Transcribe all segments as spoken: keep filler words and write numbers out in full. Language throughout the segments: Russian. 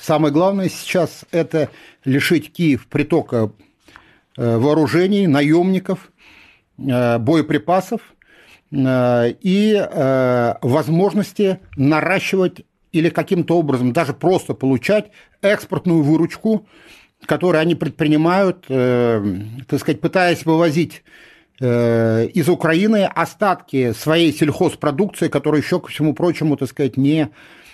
самое главное сейчас – это лишить Киев притока вооружений, наемников, боеприпасов и возможности наращивать или каким-то образом даже просто получать экспортную выручку, которую они предпринимают, так сказать, пытаясь вывозить из Украины остатки своей сельхозпродукции, которая еще, ко всему прочему, так сказать, не,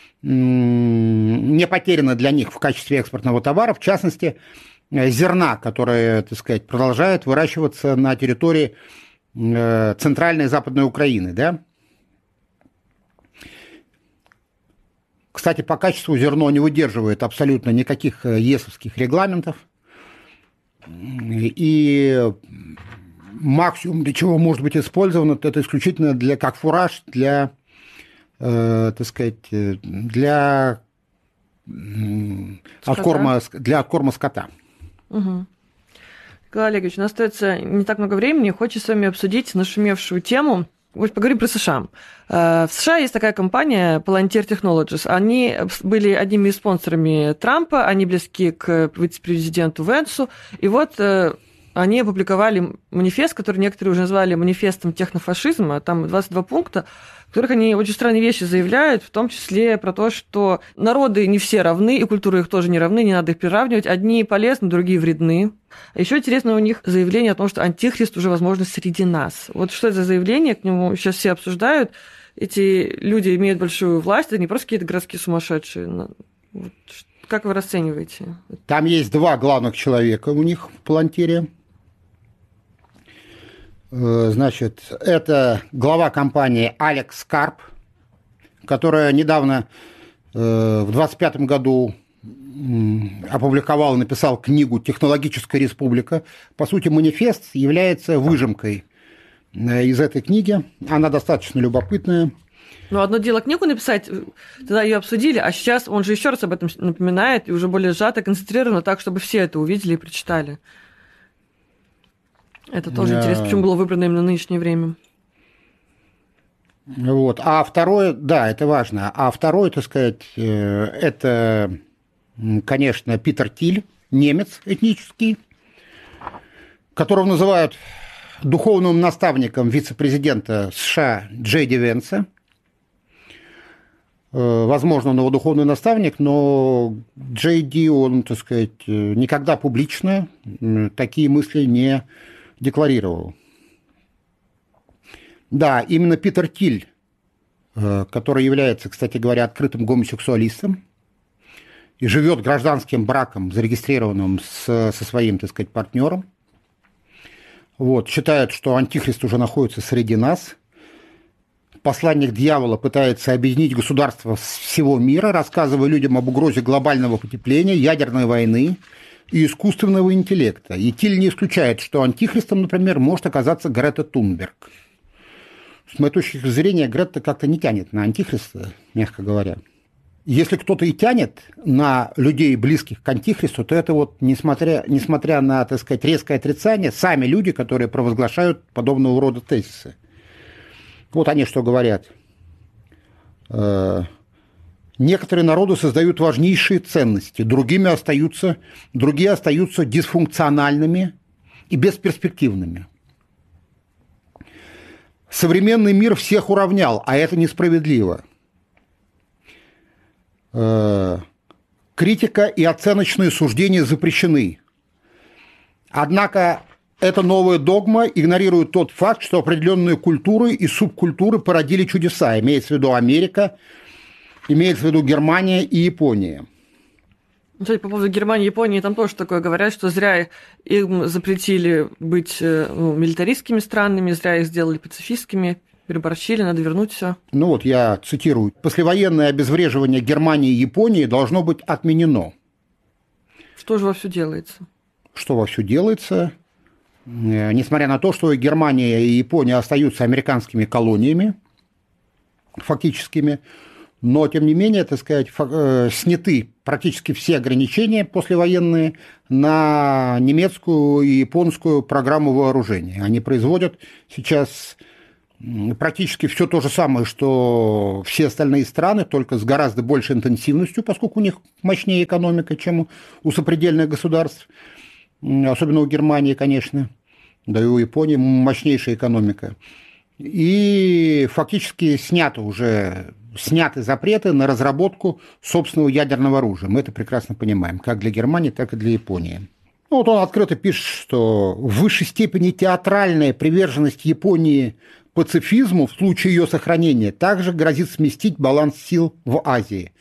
не потеряна для них в качестве экспортного товара, в частности, зерна, которое, так сказать, продолжает выращиваться на территории центральной и западной Украины, да. Кстати, по качеству зерно не выдерживает абсолютно никаких ЕСовских регламентов, и максимум, для чего может быть использовано, это исключительно для, как фураж для, э, так сказать, для, откорма, для откорма скота. Угу. Николай Олегович, у нас остается не так много времени. Хочется с вами обсудить нашумевшую тему. Поговорим про США. В США есть такая компания Palantir Technologies. Они были одними из спонсорами Трампа, они близки к вице-президенту Венсу. И вот они опубликовали манифест, который некоторые уже назвали манифестом технофашизма. Там двадцать два пункта, в которых они очень странные вещи заявляют, в том числе про то, что народы не все равны, и культуры их тоже не равны, не надо их приравнивать. Одни полезны, другие вредны. А еще интересно у них заявление о том, что антихрист уже, возможно, среди нас. Вот что это за заявление, к нему сейчас все обсуждают. Эти люди имеют большую власть, это не просто какие-то городские сумасшедшие. Вот, как вы расцениваете? Там есть два главных человека у них в Палантире. Значит, это глава компании Алекс Карп, которая недавно, в двадцать пятом году, опубликовал и написал книгу «Технологическая республика». По сути, манифест является выжимкой из этой книги. Она достаточно любопытная. Ну, одно дело книгу написать, тогда ее обсудили, а сейчас он же еще раз об этом напоминает, и уже более сжато, концентрировано, так, чтобы все это увидели и прочитали. Это тоже yeah. интересно, почему было выбрано именно нынешнее время. Вот. А второе, да, это важно. А второе, так сказать, это, конечно, Питер Тиль, немец этнический, которого называют духовным наставником вице-президента США Джей Ди Венса. Возможно, он его духовный наставник, но Джей Ди, он, так сказать, никогда публично такие мысли не декларировал. Да, именно Питер Тиль, который является, кстати говоря, открытым гомосексуалистом и живет гражданским браком, зарегистрированным с, со своим, так сказать, партнером, вот, считает, что антихрист уже находится среди нас. Посланник дьявола пытается объединить государства всего мира, рассказывая людям об угрозе глобального потепления, ядерной войны и искусственного интеллекта. И Тиль не исключает, что антихристом, например, может оказаться Грета Тунберг. С моей точки зрения, Грета как-то не тянет на антихриста, мягко говоря. Если кто-то и тянет на людей, близких к антихристу, то это вот, несмотря, несмотря на, так сказать, резкое отрицание, сами люди, которые провозглашают подобного рода тезисы. Вот они что говорят. Некоторые народы создают важнейшие ценности, другими остаются, другие остаются дисфункциональными и бесперспективными. Современный мир всех уравнял, а это несправедливо. Критика и оценочные суждения запрещены. Однако эта новая догма игнорирует тот факт, что определенные культуры и субкультуры породили чудеса. Имеется в виду Америка, имеется в виду Германия и Япония. Кстати, по поводу Германии и Японии, там тоже такое говорят, что зря им запретили быть ну, милитаристскими странами, зря их сделали пацифистскими, переборщили, надо вернуть все. Ну вот я цитирую. «Послевоенное обезвреживание Германии и Японии должно быть отменено». Что же вовсю делается? Что вовсю делается? Несмотря на то, что Германия и Япония остаются американскими колониями, фактическими, но, тем не менее, так сказать, сняты практически все ограничения послевоенные на немецкую и японскую программу вооружения. Они производят сейчас практически все то же самое, что все остальные страны, только с гораздо большей интенсивностью, поскольку у них мощнее экономика, чем у сопредельных государств, особенно у Германии, конечно, да и у Японии мощнейшая экономика. И фактически сняты уже сняты запреты на разработку собственного ядерного оружия. Мы это прекрасно понимаем, как для Германии, так и для Японии. Ну, вот он открыто пишет, что в высшей степени театральная приверженность Японии пацифизму в случае ее сохранения также грозит сместить баланс сил в Азии.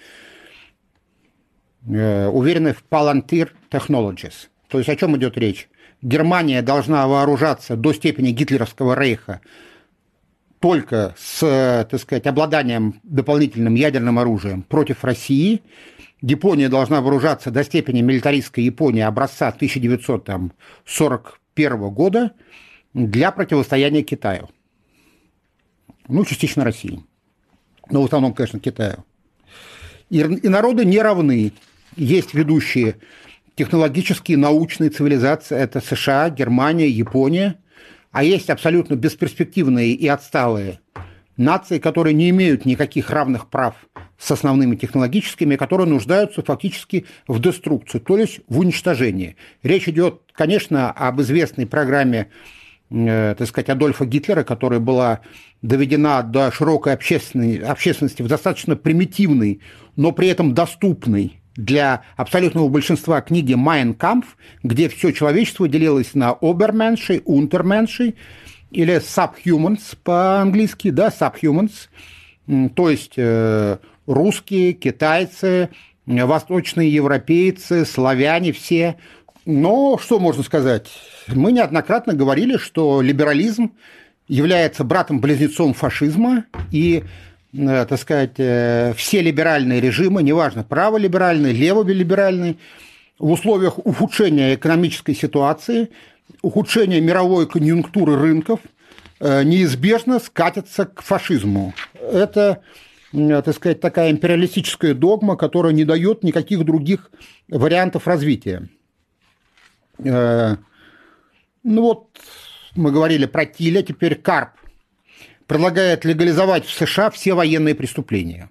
Э, уверены в Palantir Technologies. То есть о чем идет речь? Германия должна вооружаться до степени гитлеровского рейха только с, так сказать, обладанием дополнительным ядерным оружием против России. Япония должна вооружаться до степени милитаристской Японии образца тысяча девятьсот сорок первого года для противостояния Китаю. Ну, частично России. Но в основном, конечно, Китаю. И, и народы не равны. Есть ведущие технологические, научные цивилизации. Это США, Германия, Япония. А есть абсолютно бесперспективные и отсталые нации, которые не имеют никаких равных прав с основными технологическими, которые нуждаются фактически в деструкции, то есть в уничтожении. Речь идет, конечно, об известной программе, э, так сказать, Адольфа Гитлера, которая была доведена до широкой общественной, общественности в достаточно примитивной, но при этом доступной для абсолютного большинства книги «Mein Kampf», где все человечество делилось на оберменшей, унтерменшей, или subhumans по-английски, да, subhumans, то есть э, русские, китайцы, восточные европейцы, славяне все. Но что можно сказать? Мы неоднократно говорили, что либерализм является братом-близнецом фашизма, и, э, так сказать, э, все либеральные режимы, неважно, праволиберальные, леволиберальные, в условиях ухудшения экономической ситуации, ухудшения мировой конъюнктуры рынков неизбежно скатятся к фашизму. Это, так сказать, такая империалистическая догма, которая не дает никаких других вариантов развития. Ну вот, мы говорили про Тиля, теперь Карп предлагает легализовать в США все военные преступления.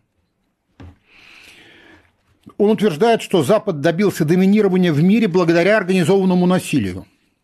Он утверждает, что Запад добился доминирования в мире благодаря организованному насилию.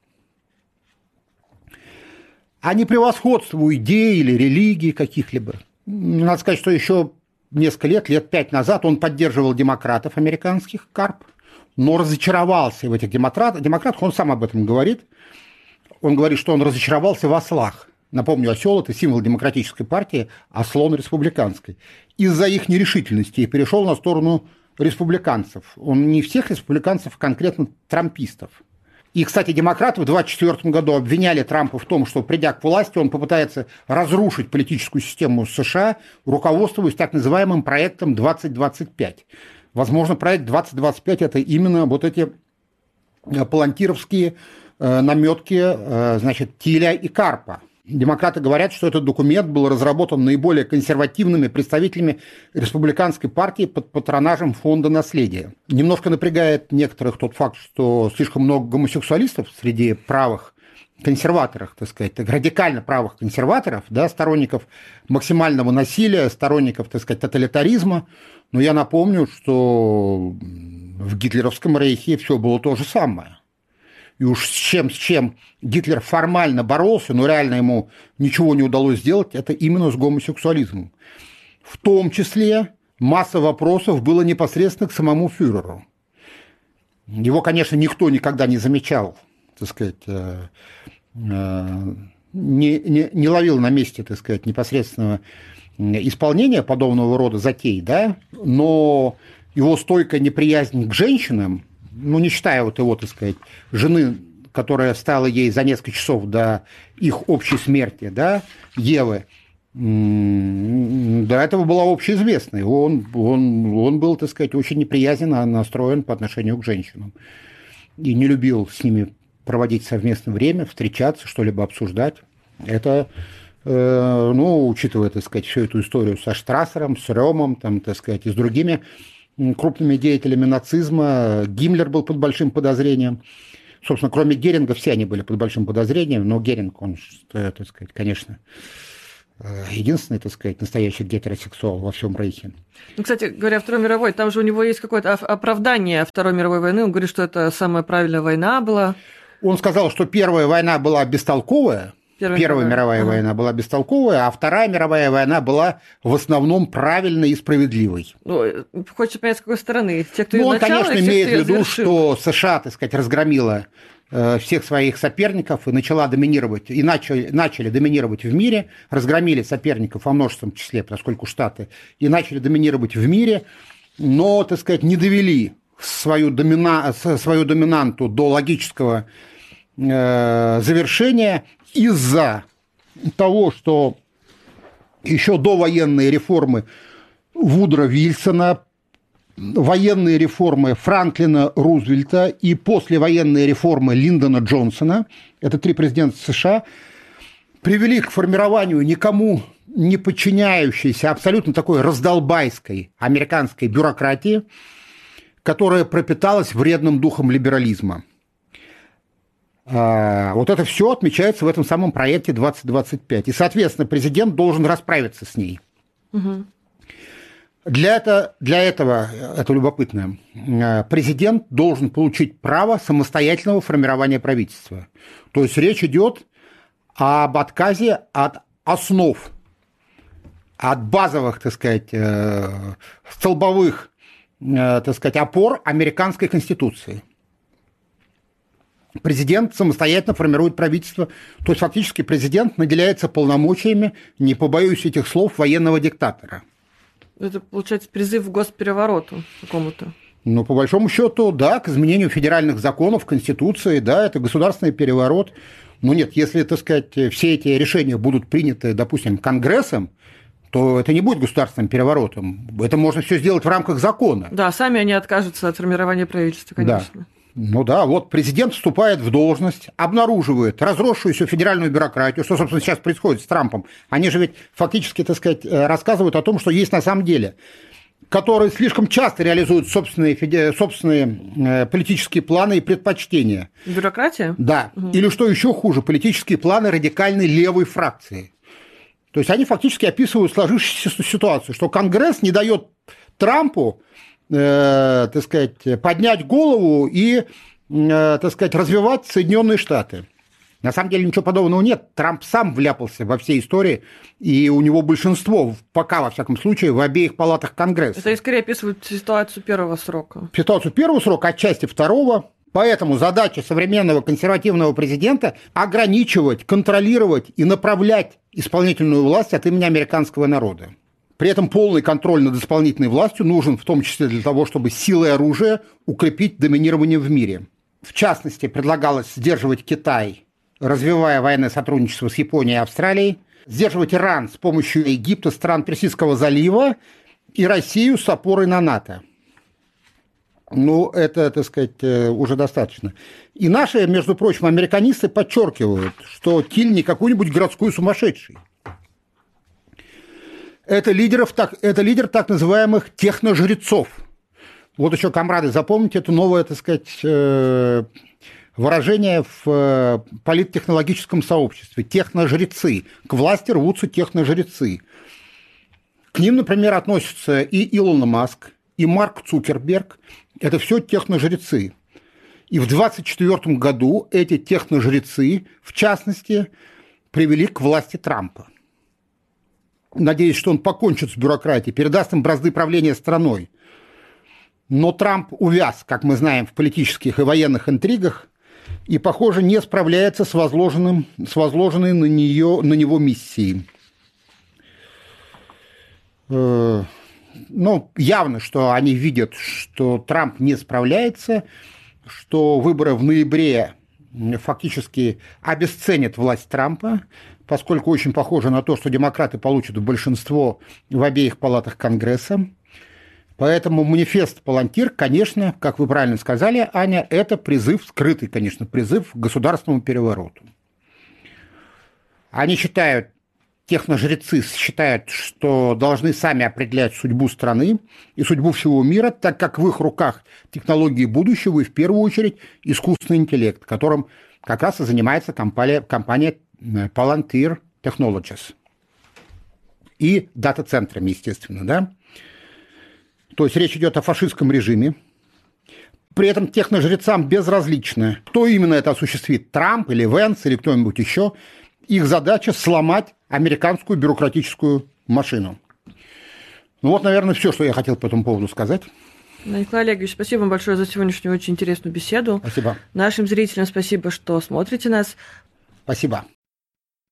А не превосходству идей или религии каких-либо. Надо сказать, что еще несколько лет, лет пять назад он поддерживал демократов американских, Карп, но разочаровался в этих демократах. Демократах, он сам об этом говорит. Он говорит, что он разочаровался в ослах. Напомню, осел – это символ демократической партии, а слон – республиканской. Из-за их нерешительности и перешел на сторону республиканцев. Он не всех республиканцев, а конкретно трампистов. И, кстати, демократы в двадцать четвёртом году обвиняли Трампа в том, что, придя к власти, он попытается разрушить политическую систему США, руководствуясь так называемым проектом двадцать двадцать пять. Возможно, проект двадцать двадцать пять – это именно вот эти палантировские наметки, значит, Тиля и Карпа. Демократы говорят, что этот документ был разработан наиболее консервативными представителями республиканской партии под патронажем фонда наследия. Немножко напрягает некоторых тот факт, что слишком много гомосексуалистов среди правых консерваторов, так сказать, радикально правых консерваторов, да, сторонников максимального насилия, сторонников, так сказать, тоталитаризма. Но я напомню, что в гитлеровском рейхе все было то же самое. И уж с чем, с чем Гитлер формально боролся, но реально ему ничего не удалось сделать, это именно с гомосексуализмом. В том числе масса вопросов было непосредственно к самому фюреру. Его, конечно, никто никогда не замечал, так сказать, не, не, не ловил на месте, так сказать, непосредственного исполнения подобного рода затей, да, но его стойкая неприязнь к женщинам, ну, не считая вот его, так сказать, жены, которая стала ей за несколько часов до их общей смерти, да, Евы, до этого была общеизвестной. Он, он, он был, так сказать, очень неприязненно настроен по отношению к женщинам. И не любил с ними проводить совместное время, встречаться, что-либо обсуждать. Это, э, ну, учитывая, так сказать, всю эту историю со Штрассером, с Рёмом, там, так сказать, и с другими крупными деятелями нацизма. Гиммлер был под большим подозрением. Собственно, кроме Геринга, все они были под большим подозрением, но Геринг, он, так сказать, конечно, единственный, так сказать, настоящий гетеросексуал во всем Рейхе. Ну, кстати говоря, Второй мировой, там же у него есть какое-то оправдание Второй мировой войны. Он говорит, что это самая правильная война была. Он сказал, что первая война была бестолковая, Первая, Первая мировая, мировая война ага. была бестолковая, а Вторая мировая война была в основном правильной и справедливой. Ну, хочется понять, с какой стороны. Те, кто ну, он, начала, конечно, имеет в виду, что США, так сказать, разгромила э, всех своих соперников и начала доминировать, и начали, начали доминировать в мире, разгромили соперников во множественном числе, поскольку Штаты, и начали доминировать в мире, но, так сказать, не довели свою, домина, свою доминанту до логического э, завершения, из-за того, что еще до военной реформы Вудро Вильсона, военные реформы Франклина Рузвельта и послевоенные реформы Линдона Джонсона, это три президента США, привели к формированию никому не подчиняющейся, абсолютно такой раздолбайской американской бюрократии, которая пропиталась вредным духом либерализма. Вот это все отмечается в этом самом проекте двадцать двадцать пять. И, соответственно, президент должен расправиться с ней. Угу. Для, это, для этого, это любопытно, президент должен получить право самостоятельного формирования правительства. То есть речь идет об отказе от основ, от базовых, так сказать, столбовых, так сказать, опор американской конституции. Президент самостоятельно формирует правительство, то есть фактически президент наделяется полномочиями, не побоюсь этих слов, военного диктатора. Это, получается, призыв к госперевороту какому-то. Ну, по большому счету, да, к изменению федеральных законов, Конституции, да, это государственный переворот. Но нет, если, так сказать, все эти решения будут приняты, допустим, Конгрессом, то это не будет государственным переворотом. Это можно все сделать в рамках закона. Да, сами они откажутся от формирования правительства, конечно. Да. Ну да, вот президент вступает в должность, обнаруживает разросшуюся федеральную бюрократию, что, собственно, сейчас происходит с Трампом. Они же ведь фактически, так сказать, рассказывают о том, что есть на самом деле, которые слишком часто реализуют собственные, собственные политические планы и предпочтения. Бюрократия? Да. Угу. Или, что еще хуже, политические планы радикальной левой фракции. То есть они фактически описывают сложившуюся ситуацию, что Конгресс не дает Трампу, э, так сказать, поднять голову и, э, так сказать, развивать Соединенные Штаты. На самом деле ничего подобного нет. Трамп сам вляпался во всей истории, и у него большинство, пока, во всяком случае, в обеих палатах Конгресса. Это скорее описывает ситуацию первого срока. Ситуацию первого срока, отчасти второго. Поэтому задача современного консервативного президента – ограничивать, контролировать и направлять исполнительную власть от имени американского народа. При этом полный контроль над исполнительной властью нужен в том числе для того, чтобы силой оружия укрепить доминирование в мире. В частности, предлагалось сдерживать Китай, развивая военное сотрудничество с Японией и Австралией, сдерживать Иран с помощью Египта, стран Персидского залива и Россию с опорой на НАТО. Ну, это, так сказать, уже достаточно. И наши, между прочим, американисты подчеркивают, что Тиль не какой-нибудь городской сумасшедший. Это, лидеров, так, это лидер так называемых техножрецов. Вот еще, комрады, запомните это новое, так сказать, выражение в политтехнологическом сообществе. Техножрецы. К власти рвутся техножрецы. К ним, например, относятся и Илон Маск, и Марк Цукерберг. Это все техножрецы. И в двадцать четвёртом году эти техножрецы, в частности, привели к власти Трампа. Надеюсь, что он покончит с бюрократией, передаст им бразды правления страной. Но Трамп увяз, как мы знаем, в политических и военных интригах и, похоже, не справляется с, возложенным, с возложенной на, нее, на него миссией. Ну, явно, что они видят, что Трамп не справляется, что выборы в ноябре фактически обесценят власть Трампа, поскольку очень похоже на то, что демократы получат большинство в обеих палатах Конгресса. Поэтому манифест «Палантир», конечно, как вы правильно сказали, Аня, это призыв, скрытый, конечно, призыв к государственному перевороту. Они считают, техножрецы считают, что должны сами определять судьбу страны и судьбу всего мира, так как в их руках технологии будущего и, в первую очередь, искусственный интеллект, которым как раз и занимается компания, компания Palantir Technologies. и дата-центрами, естественно, да. То есть речь идет о фашистском режиме. При этом техножрецам безразлично, кто именно это осуществит, Трамп или Венс или кто-нибудь еще. Их задача сломать американскую бюрократическую машину. Ну вот, наверное, все, что я хотел по этому поводу сказать. Николай Олегович, спасибо вам большое за сегодняшнюю очень интересную беседу. Спасибо. Нашим зрителям спасибо, что смотрите нас. Спасибо.